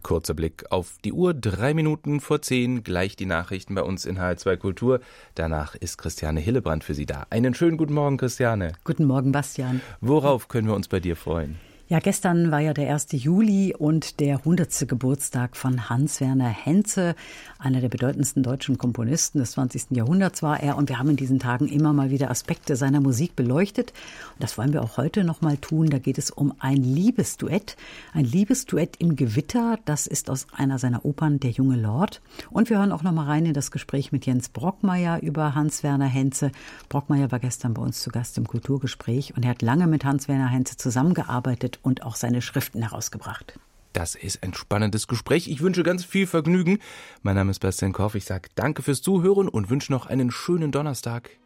Kurzer Blick auf die Uhr, 3 Minuten vor 10, gleich die Nachrichten bei uns in HR2 Kultur. Danach ist Christiane Hillebrand für Sie da. Einen schönen guten Morgen, Christiane. Guten Morgen, Bastian. Worauf können wir uns bei dir freuen? Ja, gestern war ja der 1. Juli und der 100. Geburtstag von Hans-Werner Henze, einer der bedeutendsten deutschen Komponisten des 20. Jahrhunderts war er. Und wir haben in diesen Tagen immer mal wieder Aspekte seiner Musik beleuchtet. Und das wollen wir auch heute noch mal tun. Da geht es um ein Liebesduett. Ein Liebesduett im Gewitter. Das ist aus einer seiner Opern, Der junge Lord. Und wir hören auch noch mal rein in das Gespräch mit Jens Brockmeyer über Hans-Werner Henze. Brockmeyer war gestern bei uns zu Gast im Kulturgespräch und er hat lange mit Hans-Werner Henze zusammengearbeitet und auch seine Schriften herausgebracht. Das ist ein spannendes Gespräch. Ich wünsche ganz viel Vergnügen. Mein Name ist Bastian Korf. Ich sage danke fürs Zuhören und wünsche noch einen schönen Donnerstag.